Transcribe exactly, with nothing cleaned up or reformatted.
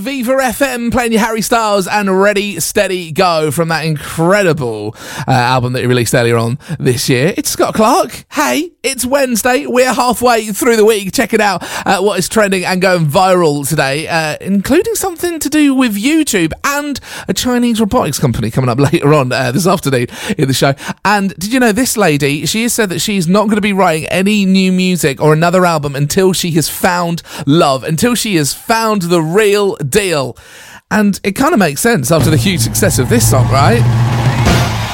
Viva F M, playing your Harry Styles and Ready, Steady, Go from that incredible uh, album that he released earlier on this year. It's Scott Clark. Hey, it's Wednesday. We're halfway through the week. Check it out, uh, what is trending and going viral today, uh, including something to do with YouTube and a Chinese robotics company coming up later on uh, this afternoon in the show. And did you know this lady, she has said that she's not going to be writing any new music or another album until she has found love, until she has found the real deal. And it kind of makes sense after the huge success of this song, right?